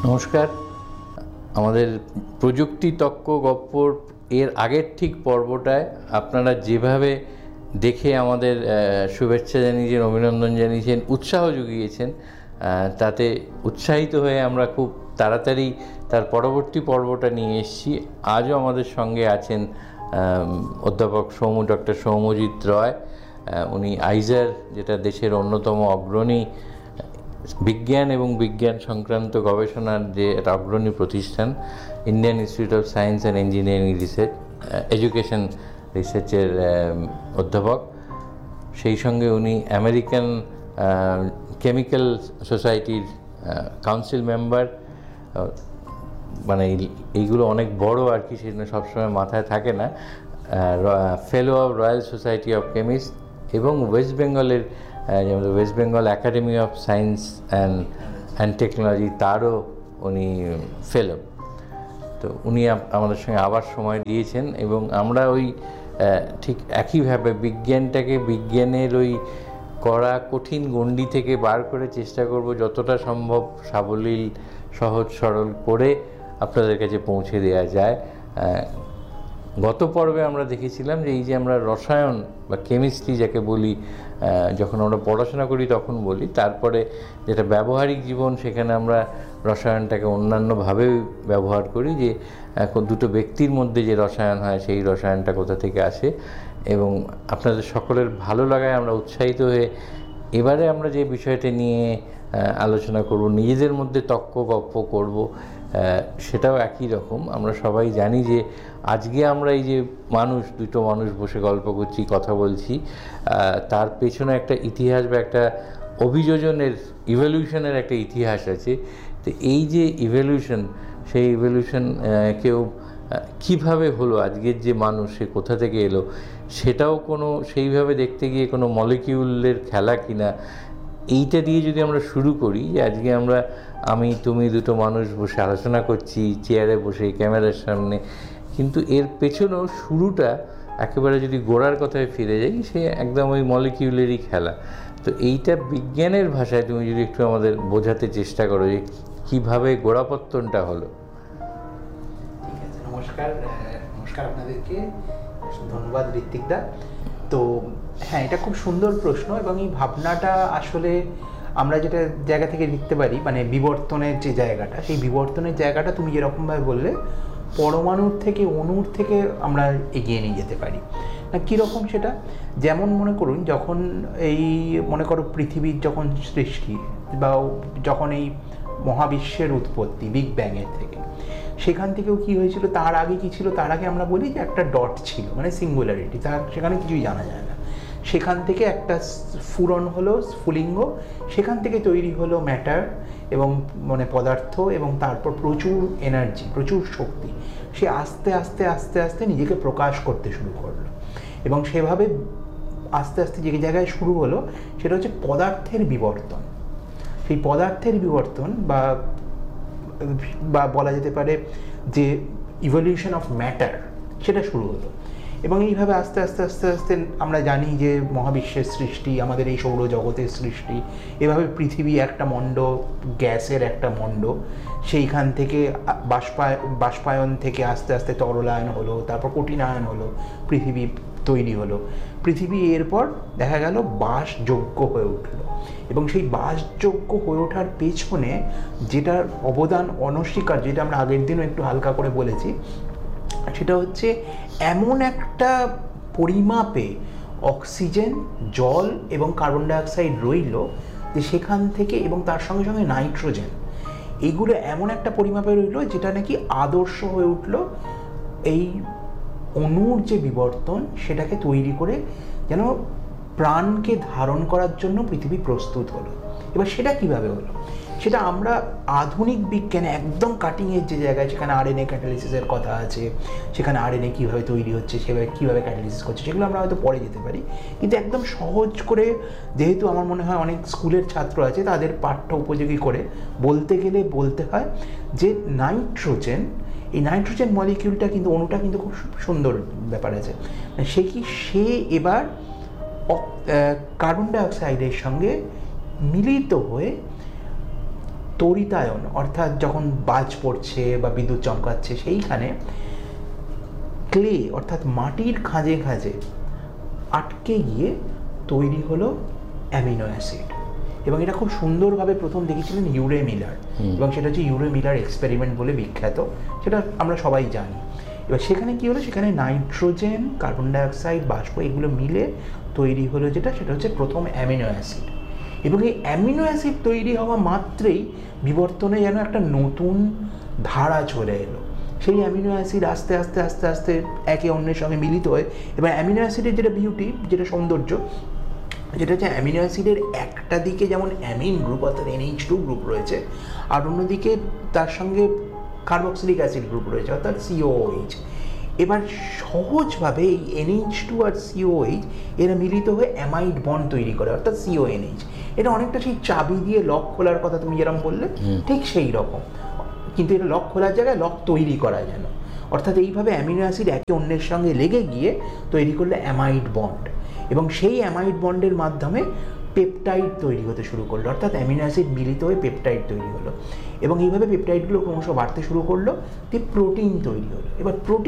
নমস্কার। আমাদের প্রযুক্তি তক্ক গপ্পর এর আগের ঠিক পর্বটায় আপনারা যেভাবে দেখে আমাদের শুভেচ্ছা জানিয়েছেন, অভিনন্দন জানিয়েছেন, উৎসাহ জুগিয়েছেন, তাতে উৎসাহিত হয়ে আমরা খুব তাড়াতাড়ি তার পরবর্তী পর্বটা নিয়ে এসেছি। আজও আমাদের সঙ্গে আছেন অধ্যাপক ডক্টর সৌম্যজিৎ রয়। উনি আইজার, যেটা দেশের অন্যতম অগ্রণী বিজ্ঞান এবং বিজ্ঞান সংক্রান্ত গবেষণার যে অগ্রণী প্রতিষ্ঠান, Indian institute of science and engineering research, education রিসার্চের অধ্যাপক। সেই সঙ্গে উনি আমেরিকান কেমিক্যাল সোসাইটির কাউন্সিল মেম্বার। মানে এইগুলো অনেক বড় আর কি, সেজন্য সবসময় মাথায় থাকে না। ফেলো of royal society of chemist এবং ওয়েস্ট বেঙ্গলের যেমন West Bengal academy of science and technology, তারও উনি ফেলো। তো উনি আমাদের সঙ্গে আবার সময় দিয়েছেন এবং আমরা ওই ঠিক একইভাবে বিজ্ঞানটাকে বিজ্ঞানের ওই কড়া কঠিন গণ্ডি থেকে বার করে চেষ্টা করব যতটা সম্ভব সাবলীল, সহজ সরল করে আপনাদের কাছে পৌঁছে দেওয়া যায়। গত পর্বে আমরা দেখেছিলাম যে এই যে আমরা রসায়ন বা কেমিস্ট্রি যাকে বলি, যখন আমরা পড়াশোনা করি তখন বলি, তারপরে যেটা ব্যবহারিক জীবন, সেখানে আমরা রসায়নটাকে অন্যান্যভাবেও ব্যবহার করি, যে দুটো ব্যক্তির মধ্যে যে রসায়ন হয় সেই রসায়নটা কোথা থেকে আসে। এবং আপনাদের সকলের ভালো লাগায় আমরা উৎসাহিত হয়ে এবারে আমরা যে বিষয়টা নিয়ে আলোচনা করব, নিজেদের মধ্যে তক্ক গপ্প করব, সেটাও একই রকম। আমরা সবাই জানি যে আজকে আমরা এই যে দুটো মানুষ বসে গল্প করছি, কথা বলছি, তার পেছনে একটা ইতিহাস বা একটা অভিযোজনের, ইভলিউশনের একটা ইতিহাস আছে। তো এই যে ইভলিউশন, সেই ইভলিউশন কেউ কীভাবে হলো, আজকের যে মানুষ সে কোথা থেকে এলো, সেটাও কোনো সেইভাবে দেখতে গিয়ে কোনো মলিকিউলের খেলা কিনা, এইটা দিয়ে যদি আমরা শুরু করি, যে আজকে তুমি দুটো মানুষ বসে আলোচনা করছি চেয়ারে বসে ক্যামেরার সামনে, কিন্তু এর পেছনেও শুরুটা একেবারে যদি গোড়ার কথায় ফিরে যাই, সে একদম ওই মলিকিউলেরই খেলা। তো এইটা বিজ্ঞানের ভাষায় তুমি যদি একটু আমাদের বোঝাতে চেষ্টা করো যে কীভাবে গোড়াপত্তনটা হলো। ঠিক আছে, নমস্কার আপনাদেরকে, ধন্যবাদ ঋত্বিকদা। তো হ্যাঁ, এটা খুব সুন্দর প্রশ্ন এবং এই ভাবনাটা আসলে আমরা যেটা জায়গা থেকে লিখতে পারি, মানে বিবর্তনের যে জায়গাটা, সেই বিবর্তনের জায়গাটা তুমি যেরকমভাবে বললে, পরমাণুর থেকে অণুর থেকে আমরা এগিয়ে নিয়ে যেতে পারি না। কীরকম সেটা? যেমন মনে করুন, যখন মনে করো পৃথিবীর যখন সৃষ্টি বা যখন এই মহাবিশ্বের উৎপত্তি বিগ ব্যাংয়ের থেকে, সেখান থেকেও কী হয়েছিল, তার আগে কী ছিল, তার আগে আমরা বলি যে একটা ডট ছিল, মানে সিঙ্গুলারিটি, সেখানে কিছুই জানা যায় না। সেখান থেকে একটা স্ফুরণ হলো, স্ফুলিঙ্গ, সেখান থেকে তৈরি হলো ম্যাটার এবং মানে পদার্থ, এবং তারপর প্রচুর এনার্জি, প্রচুর শক্তি, সে আস্তে আস্তে আস্তে আস্তে নিজেকে প্রকাশ করতে শুরু করলো। এবং সেভাবে আস্তে আস্তে যে জায়গায় শুরু হলো সেটা হচ্ছে পদার্থের বিবর্তন। সেই পদার্থের বিবর্তন বা বলা যেতে পারে যে ইভলিউশন অফ ম্যাটার, সেটা শুরু হলো। এবং এইভাবে আস্তে আস্তে আস্তে আস্তে আমরা জানি যে মহাবিশ্বের সৃষ্টি, আমাদের এই সৌরজগতের সৃষ্টি, এভাবে পৃথিবী একটা মণ্ড, গ্যাসের একটা মণ্ড, সেইখান থেকে বাষ্পায়ন থেকে আস্তে আস্তে তরলায়ন হলো, তারপর কঠিনায়ন হলো, পৃথিবী তৈরি হলো। পৃথিবী এরপর দেখা গেল বাসযোগ্য হয়ে উঠল, এবং সেই বাসযোগ্য হয়ে ওঠার পেছনে যেটার অবদান অনস্বীকার্য, যেটা আমরা আগের দিনও একটু হালকা করে বলেছি, সেটা হচ্ছে এমন একটা পরিমাপে অক্সিজেন, জল এবং কার্বন ডাইঅক্সাইড রইল, যে সেখান থেকে, এবং তার সঙ্গে সঙ্গে নাইট্রোজেন, এইগুলো এমন একটা পরিমাপে রইল যেটা নাকি আদর্শ হয়ে উঠল এই অণুর যে বিবর্তন, সেটাকে তৈরি করে যেন প্রাণকে ধারণ করার জন্য পৃথিবী প্রস্তুত হলো। এবার সেটা কিভাবে হলো, সেটা আমরা আধুনিক বিজ্ঞানে একদম কাটিং এর যে জায়গায়, সেখানে আরএনএ ক্যাটালিসিসের কথা আছে, সেখানে আরএনএ কীভাবে তৈরি হচ্ছে, সেভাবে কীভাবে ক্যাটালিসিস করছে, সেগুলো আমরা হয়তো পরে যেতে পারি। কিন্তু একদম সহজ করে, যেহেতু আমার মনে হয় অনেক স্কুলের ছাত্র আছে, তাদের পাঠ্য উপযোগী করে বলতে গেলে বলতে হয় যে নাইট্রোজেন, এই নাইট্রোজেন মলিকিউলটা কিন্তু, অণুটা কিন্তু খুব সুন্দর ব্যাপার আছে। সে এবার কার্বন ডাইঅক্সাইডের সঙ্গে মিলিত হয়ে তড়িতায়ন, অর্থাৎ যখন বাজ পড়ছে বা বিদ্যুৎ চমকাচ্ছে, সেইখানে ক্লে অর্থাৎ মাটির খাঁজে খাঁজে আটকে গিয়ে তৈরি হলো অ্যামিনো অ্যাসিড। এবং এটা খুব সুন্দরভাবে প্রথম দেখেছিলেন ইউরে মিলার, এবং সেটা হচ্ছে ইউরে মিলার এক্সপেরিমেন্ট বলে বিখ্যাত, সেটা আমরা সবাই জানি। এবার সেখানে কী হলো, সেখানে নাইট্রোজেন, কার্বন ডাইঅক্সাইড, বাষ্প এগুলো মিলে তৈরি হলো সেটা হচ্ছে প্রথম অ্যামিনো অ্যাসিড। এবং এই অ্যামিনো অ্যাসিড তৈরি হওয়া মাত্রেই বিবর্তনে যেন একটা নতুন ধারা চলে এলো। সেই অ্যামিনো অ্যাসিড আস্তে আস্তে আস্তে আস্তে একে অন্যের সঙ্গে মিলিত হয়। এবার অ্যামিনো অ্যাসিডের যেটা বিউটি, যেটা সৌন্দর্য, যেটা হচ্ছে অ্যামিনো অ্যাসিডের একটা দিকে যেমন অ্যামিন গ্রুপ অর্থাৎ NH2 গ্রুপ রয়েছে, আর অন্যদিকে তার সঙ্গে কার্বক্সিলিক অ্যাসিড গ্রুপ রয়েছে অর্থাৎ COOH। এবার সহজভাবে এই NH2 আর COOH এরা মিলিত হয়ে অ্যামাইড বন্ড তৈরি করে অর্থাৎ CONH। এটা অনেকটা সেই চাবি দিয়ে লক খোলার কথা তুমি যেরকম বললে, ঠিক সেই রকম, কিন্তু এটা লক খোলার জায়গায় লক তৈরি করা যেন, অর্থাৎ এইভাবে অ্যামিনো অ্যাসিড একে অন্যের সঙ্গে লেগে গিয়ে তৈরি করলে অ্যামাইড বন্ড, এবং সেই অ্যামাইড বন্ডের মাধ্যমে পেপটাইড তৈরি হতে শুরু করলো, অর্থাৎ অ্যামিনো অ্যাসিড মিলিত হয়ে পেপটাইড তৈরি হলো, এবং এইভাবে পেপটাইডগুলো ক্রমশ বাড়তে শুরু করলো, দিয়ে প্রোটিন তৈরি হলো। এবার প্রোটিন